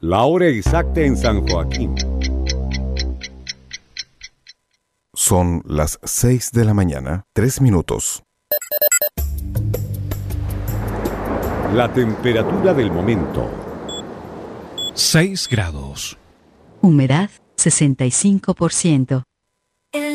La hora exacta en San Joaquín. Son las 6 de la mañana, 3 minutos. La temperatura del momento. 6 grados. Humedad 65%.